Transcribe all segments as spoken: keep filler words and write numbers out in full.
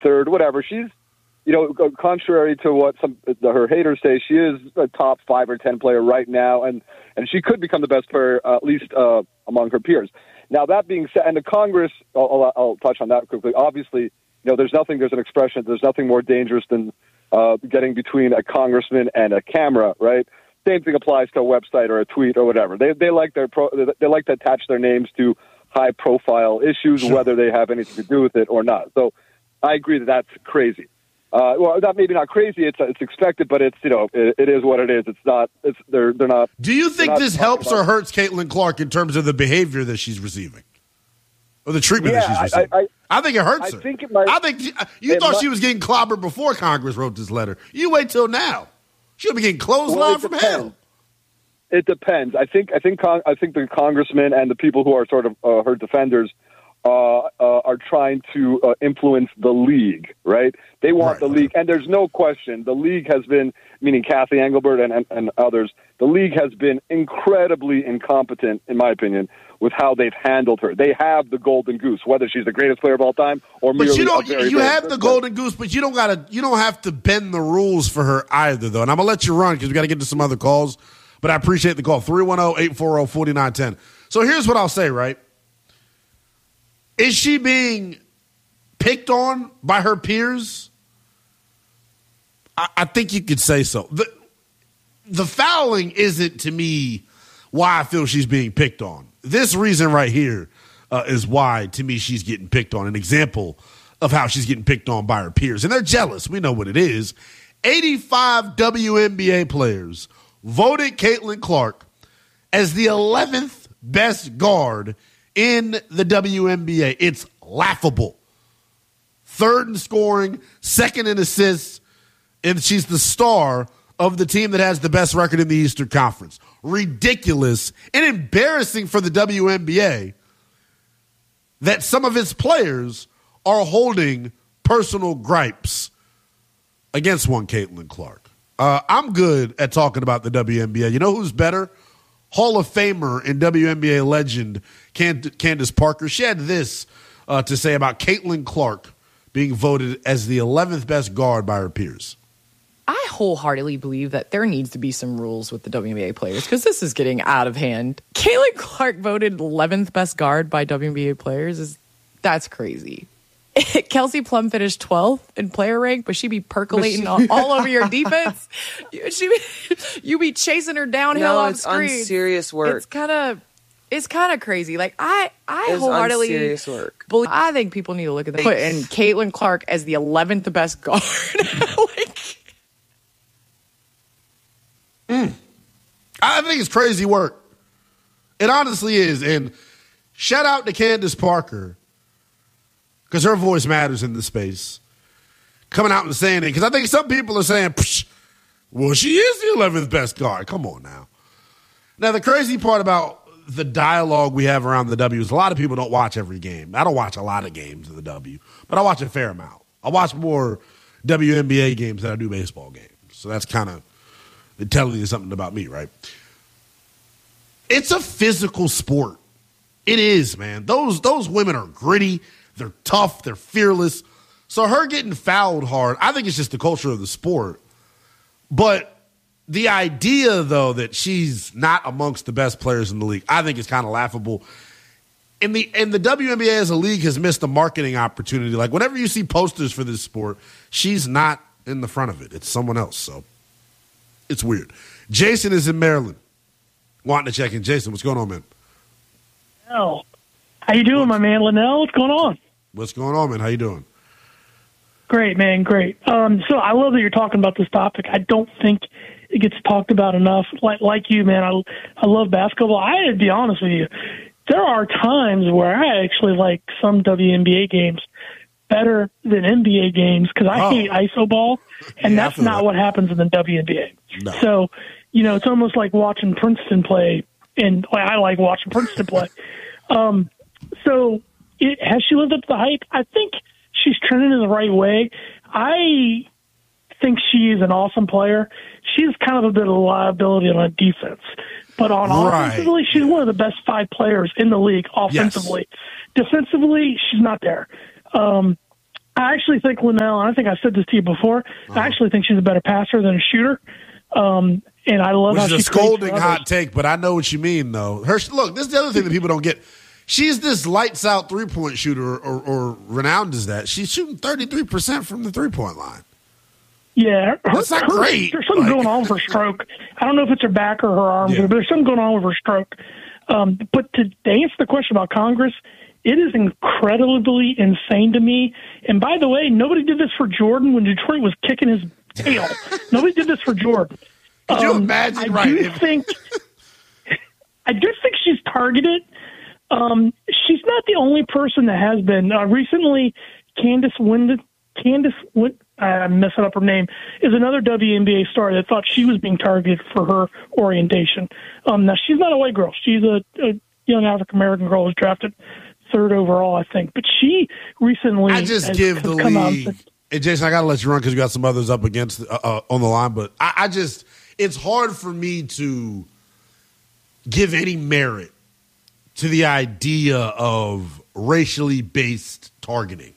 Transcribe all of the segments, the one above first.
third, whatever. She's, you know, contrary to what some her haters say, she is a top five or ten player right now, and, and she could become the best player, uh, at least uh, among her peers. Now, that being said, and the Congress, I'll, I'll, I'll touch on that quickly. Obviously, you know, there's nothing, there's an expression, there's nothing more dangerous than uh, getting between a congressman and a camera, right? Same thing applies to a website or a tweet or whatever. They they like their pro, they like to attach their names to high profile issues, sure, whether they have anything to do with it or not. So I agree that that's crazy. Uh, well, that maybe not crazy. It's it's expected, but it's, you know, it, it is what it is. It's not. It's they're they're not. Do you think this helps or hurts Caitlin Clark in terms of the behavior that she's receiving, or the treatment yeah, that she's receiving? I, I, I think it hurts I her. Think it might, I think you thought might, she was getting clobbered before Congress wrote this letter. You wait till now. She'll be getting clotheslined well, from depends. hell. It depends. I think I think Con- I think the congressmen and the people who are sort of uh, her defenders uh, uh, are trying to uh, influence the league, right? They want right, the league, and there's no question the league has been, meaning Kathy Engelbert and, and, and others, the league has been incredibly incompetent, in my opinion, with how they've handled her. They have the golden goose, whether she's the greatest player of all time or merely but you don't. a very, you very have the golden goose, but you don't gotta. You don't have to bend the rules for her either, though. And I'm gonna let you run because we got to get to some other calls. But I appreciate the call. three one zero, eight four zero, four nine one zero. So here's what I'll say, right? Is she being picked on by her peers? I, I think you could say so. The, the fouling isn't, to me, why I feel she's being picked on. This reason right here uh, is why, to me, she's getting picked on. An example of how she's getting picked on by her peers. And they're jealous. We know what it is. eighty-five W N B A players voted Caitlin Clark as the eleventh best guard in the W N B A. It's laughable. Third in scoring, second in assists, and she's the star of the team that has the best record in the Eastern Conference. Ridiculous and embarrassing for the W N B A that some of its players are holding personal gripes against one Caitlin Clark. Uh, I'm good at talking about the W N B A. You know who's better? Hall of Famer and W N B A legend Cand- Candace Parker. She had this uh, to say about Caitlin Clark being voted as the eleventh best guard by her peers. I wholeheartedly believe that there needs to be some rules with the W N B A players because this is getting out of hand. Caitlin Clark voted eleventh best guard by W N B A players. Is That's crazy. Kelsey Plum finished twelfth in player rank, but she be percolating all, all over your defense. You, she be, you be chasing her downhill no, off it's screen. Unserious work. It's kind of, it's kind of crazy. Like I, I it's wholeheartedly unserious work. believe. I think people need to look at that. Put in Caitlin Clark as the eleventh best guard. like, mm. I think it's crazy work. It honestly is. And shout out to Candace Parker, because her voice matters in the space, coming out and saying it. Because I think some people are saying, well, she is the eleventh best guard. Come on now. Now, the crazy part about the dialogue we have around the W is a lot of people don't watch every game. I don't watch a lot of games of the W, but I watch a fair amount. I watch more W N B A games than I do baseball games. So that's kind of telling you something about me, right? It's a physical sport. It is, man. Those, those women are gritty. They're tough. They're fearless. So her getting fouled hard, I think it's just the culture of the sport. But the idea, though, that she's not amongst the best players in the league, I think is kind of laughable. And the and the W N B A as a league has missed a marketing opportunity. Like, whenever you see posters for this sport, she's not in the front of it. It's someone else. So it's weird. Jason is in Maryland, wanting to check in. Jason, what's going on, man? Oh. How you doing, my man? Linnell, what's going on? What's going on, man? How you doing? Great, man, great. Um, so I love that you're talking about this topic. I don't think it gets talked about enough. Like like you, man, I, I love basketball. I, to be honest with you, there are times where I actually like some W N B A games better than N B A games because I oh. hate iso ball, and yeah, that's not that. what happens in the W N B A. No. So, you know, it's almost like watching Princeton play, and well, I like watching Princeton play. Um, So, it, has she lived up to the hype? I think she's trending in the right way. I think she is an awesome player. She's kind of a bit of a liability on defense. But on right. offensively, she's one of the best five players in the league offensively. Yes. Defensively, she's not there. Um, I actually think Linnell, and I think I said this to you before, uh-huh. I actually think she's a better passer than a shooter. Um, and I love Which how is she a scolding hot take, but I know what you mean, though. Her look, this is the other thing that people don't get. She's this lights out three point shooter, or, or renowned as that. She's shooting thirty-three percent from the three point line. Yeah, her, that's not her, great. There's something like, going on with her stroke. I don't know if it's her back or her arms, yeah. but there's something going on with her stroke. Um, but to, to answer the question about Congress, it is incredibly insane to me. And by the way, nobody did this for Jordan when Detroit was kicking his tail. Nobody did this for Jordan. Could um, you imagine? I right? do if- think. I do think she's targeted. Um, she's not the only person that has been. Uh, recently, Candace Wind, Candace Wind, I'm messing up her name, is another W N B A star that thought she was being targeted for her orientation. Um, now, she's not a white girl. She's a, a young African-American girl who was drafted third overall, I think. But she recently I just has, give has the come league. out. Hey, Jason, I got to let you run because you got some others up against uh, uh, on the line. But I, I just, it's hard for me to give any merit to the idea of racially based targeting.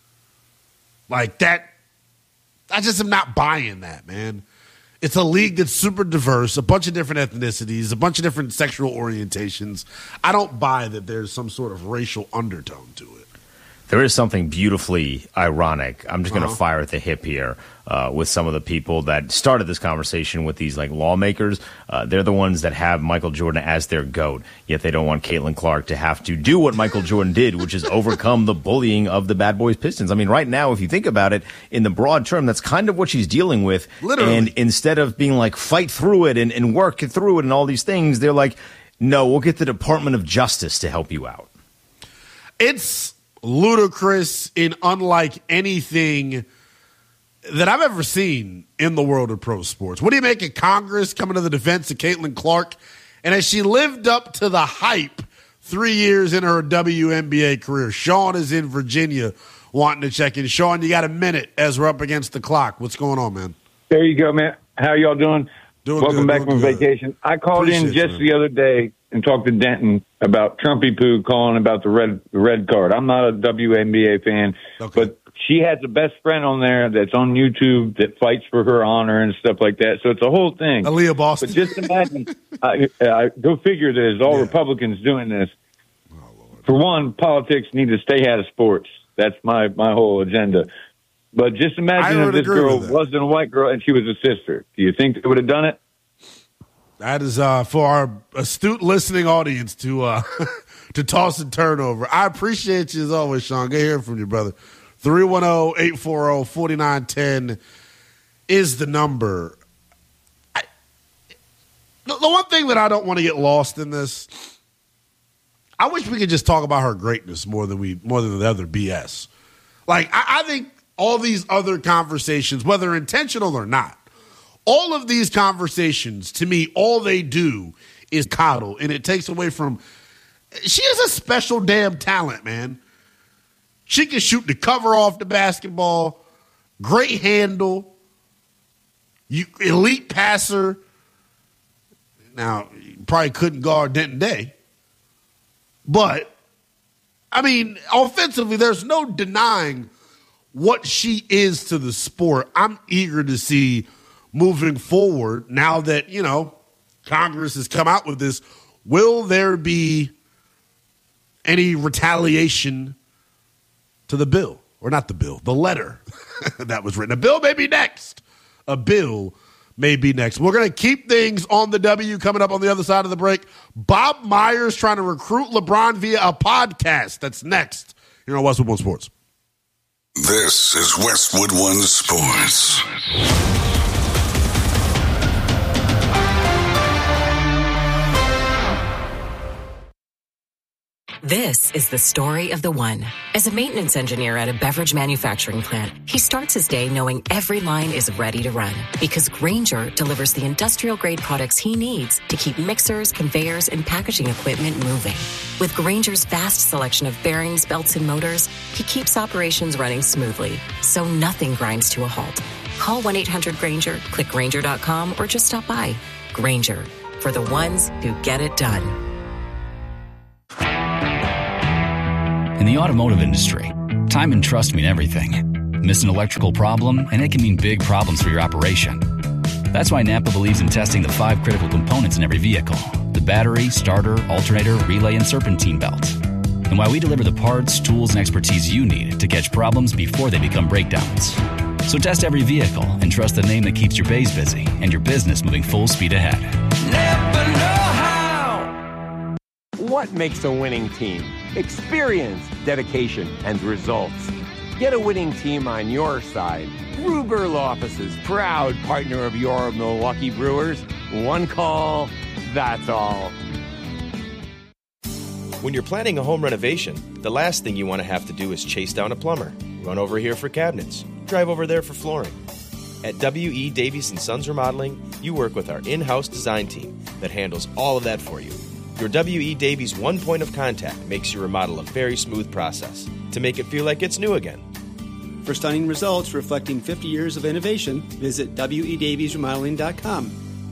Like that, I just am not buying that, man. It's a league that's super diverse, a bunch of different ethnicities, a bunch of different sexual orientations. I don't buy that there's some sort of racial undertone to it. There is something beautifully ironic. I'm just going to uh-huh. fire at the hip here uh, with some of the people that started this conversation with these like lawmakers. Uh, they're the ones that have Michael Jordan as their GOAT, yet they don't want Caitlin Clark to have to do what Michael Jordan did, which is overcome the bullying of the Bad Boys Pistons. I mean, right now, if you think about it, in the broad term, that's kind of what she's dealing with. Literally. And instead of being like, fight through it and, and work through it and all these things, they're like, no, we'll get the Department of Justice to help you out. It's ludicrous in unlike anything that I've ever seen in the world of pro sports. What do you make of Congress coming to the defense of Caitlin Clark? And as she lived up to the hype three years in her W N B A career, Sean is in Virginia wanting to check in. Sean, you got a minute as we're up against the clock. What's going on, man? There you go, man. How y'all doing? Doing Welcome good, back doing from good. vacation. I called Appreciate in just you, the other day and talked to Denton about Trumpy Poo calling about the red red card. I'm not a W N B A fan, Okay. but she has a best friend on there that's on YouTube that fights for her honor and stuff like that. So it's a whole thing. Aaliyah Boston. But just imagine, I, I, go figure that it's all Yeah. Republicans doing this. For one, politics need to stay out of sports. That's my, my whole agenda. But just I imagine would if this agree girl with that. wasn't a white girl and she was a sister. Do you think they would have done it? That is uh, for our astute listening audience to uh, to toss and turn over. I appreciate you as always, Sean. Good hearing from you, brother. three one zero, eight four zero, four nine one zero is the number. I, the, the one thing that I don't want to get lost in this, I wish we could just talk about her greatness more than we more than the other B S. Like, I, I think all these other conversations, whether intentional or not, all of these conversations, to me, all they do is coddle, and it takes away from – she is a special damn talent, man. She can shoot the cover off the basketball, great handle, you, elite passer. Now, you probably couldn't guard Denton Day. But, I mean, offensively, there's no denying what she is to the sport. I'm eager to see – moving forward, now that, you know, Congress has come out with this, will there be any retaliation to the bill? Or not the bill, the letter that was written. A bill may be next. A bill may be next. We're going to keep things on the W coming up on the other side of the break. Bob Myers trying to recruit LeBron via a podcast. That's next here on Westwood One Sports. This is Westwood One Sports. This is the story of the one. As a maintenance engineer at a beverage manufacturing plant, he starts his day knowing every line is ready to run because Grainger delivers the industrial-grade products he needs to keep mixers, conveyors, and packaging equipment moving. With Grainger's vast selection of bearings, belts, and motors, he keeps operations running smoothly, so nothing grinds to a halt. Call one eight hundred Grainger, click Grainger dot com, or just stop by. Grainger, for the ones who get it done. In the automotive industry, Time and trust mean everything. Miss an electrical problem, and it can mean big problems for your operation. That's why Napa believes in testing the five critical components in every vehicle: the battery, starter, alternator, relay, and serpentine belt. And why we deliver the parts, tools, and expertise you need to catch problems before they become breakdowns. So test every vehicle and trust the name that keeps your bays busy and your business moving full speed ahead. Napa know-how. What makes a winning team? Experience, dedication, and results. Get a winning team on your side. Rugerl Offices, proud partner of your Milwaukee Brewers. One call, that's all. When you're planning a home renovation, the last thing you want to have to do is chase down a plumber, run over here for cabinets, drive over there for flooring. At W E. Davies and Sons Remodeling, you work with our in-house design team that handles all of that for you. Your W E. Davies one point of contact makes your remodel a very smooth process to make it feel like it's new again. For stunning results reflecting fifty years of innovation, visit W E Davies Remodeling dot com.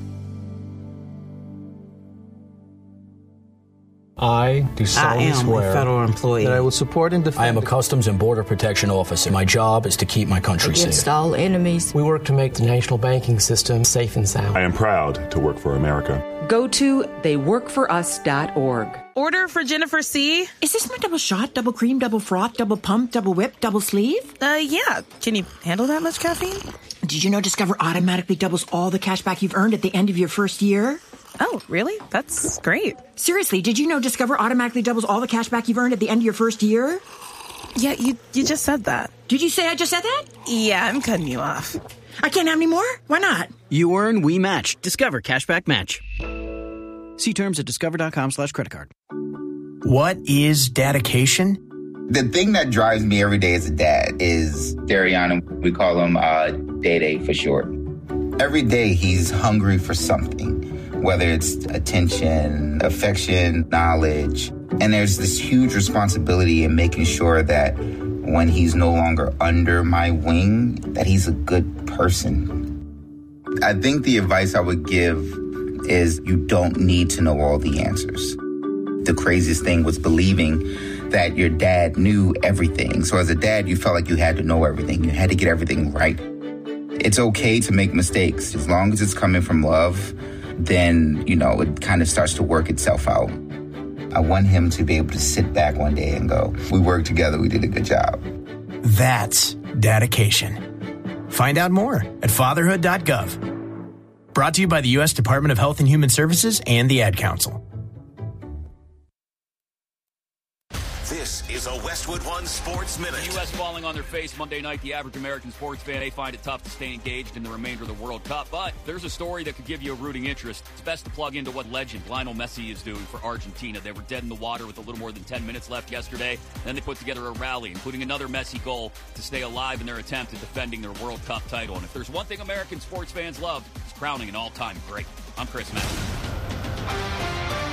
I do solemnly I am swear a federal employee that I will support and defend. I am a Customs and Border Protection officer. My job is to keep my country against safe. all enemies. We work to make the national banking system safe and sound. I am proud to work for America. Go to they work for us dot org. Order for Jennifer C. Is this my double shot, double cream, double froth, double pump, double whip, double sleeve? Uh, yeah. Can you handle that much caffeine? Did you know Discover automatically doubles all the cash back you've earned at the end of your first year? Oh, really? That's great. Seriously, did you know Discover automatically doubles all the cash back you've earned at the end of your first year? Yeah, you you just said that. Did you say I just said that? Yeah, I'm cutting you off. I can't have any more? Why not? You earn, we match. Discover Cashback Match. See terms at discover.com slash credit card. What is dedication? The thing that drives me every day as a dad is Dariana. We call him uh, Day-Day for short. Every day he's hungry for something, whether it's attention, affection, knowledge. And there's this huge responsibility in making sure that when he's no longer under my wing, that he's a good person. I think the advice I would give is you don't need to know all the answers. The craziest thing was believing that your dad knew everything. So as a dad, you felt like you had to know everything. You had to get everything right. It's okay to make mistakes. As long as it's coming from love, then, you know, it kind of starts to work itself out. I want him to be able to sit back one day and go, we worked together, we did a good job. That's dedication. Find out more at fatherhood dot gov. Brought to you by the U S Department of Health and Human Services and the Ad Council. This is a Westwood One Sports Minute. The U S falling on their face Monday night. The average American sports fan, they find it tough to stay engaged in the remainder of the World Cup. But there's a story that could give you a rooting interest. It's best to plug into what legend Lionel Messi is doing for Argentina. They were dead in the water with a little more than ten minutes left yesterday. Then they put together a rally, including another Messi goal to stay alive in their attempt at defending their World Cup title. And if there's one thing American sports fans love, it's crowning an all-time great. I'm Chris Messi.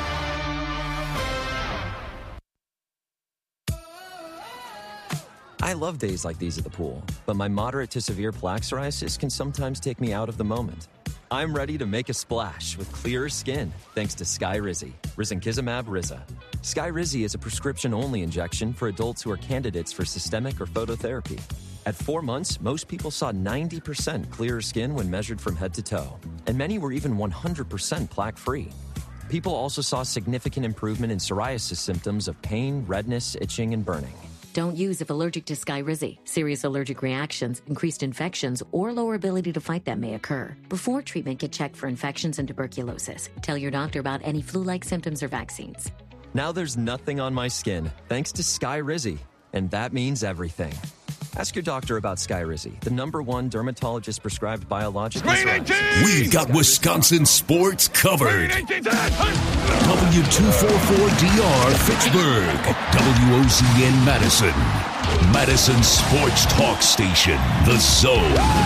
I love days like these at the pool, but my moderate to severe plaque psoriasis can sometimes take me out of the moment. I'm ready to make a splash with clearer skin thanks to Skyrizi, risankizumab Riza. Skyrizi is a prescription-only injection for adults who are candidates for systemic or phototherapy. At four months, most people saw ninety percent clearer skin when measured from head to toe, and many were even one hundred percent plaque-free. People also saw significant improvement in psoriasis symptoms of pain, redness, itching, and burning. Don't use if allergic to Skyrizi. Serious allergic reactions, increased infections, or lower ability to fight them may occur. Before treatment, get checked for infections and tuberculosis. Tell your doctor about any flu-like symptoms or vaccines. Now there's nothing on my skin thanks to Skyrizi, and that means everything. Ask your doctor about Skyrizi, the number one dermatologist-prescribed biologic. We've got Wisconsin sports covered. W two forty-four D R Fitchburg, W O Z N Madison, Madison Sports Talk Station, The Zone.